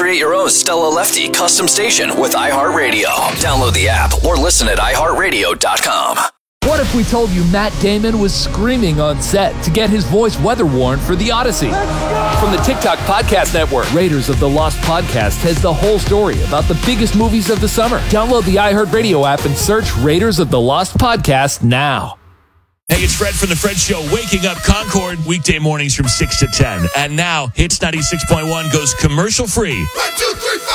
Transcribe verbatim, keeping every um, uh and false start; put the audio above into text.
create your own Stella Lefty custom station with iHeartRadio. Download the app or listen at i heart radio dot com. What if we told you Matt Damon was screaming on set to get his voice weather-worn for The Odyssey? From the TikTok Podcast Network, Raiders of the Lost Podcast has the whole story about the biggest movies of the summer. Download the iHeartRadio app and search Raiders of the Lost Podcast now. Hey, it's Fred from The Fred Show, waking up Concord weekday mornings from six to ten. And now, Hits ninety-six point one goes commercial free. One, two, three, four.